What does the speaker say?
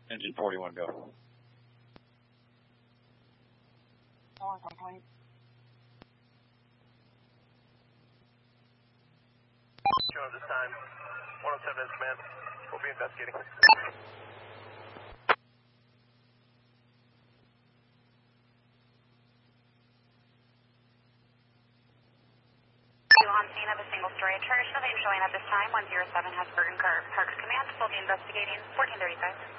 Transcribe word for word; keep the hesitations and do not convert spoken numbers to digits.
Engine forty-one, go. Four, complete. Show this time. one oh seven is command. We'll be investigating. On scene of a single-story church. Nothing showing at this time. one oh seven has Burton Parks Command. We'll be investigating. fourteen thirty-five.